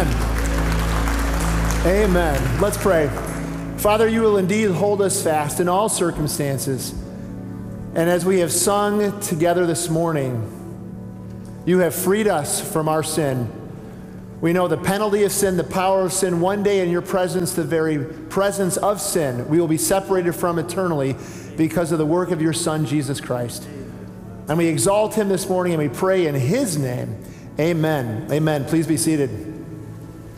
Amen. Amen. Let's pray. Father, you will indeed hold us fast in all circumstances. And as we have sung together this morning, you have freed us from our sin. We know the penalty of sin, the power of sin. One day in your presence, the very presence of sin, we will be separated from eternally because of the work of your Son, Jesus Christ. And we exalt him this morning and we pray in his name. Amen. Amen. Please be seated.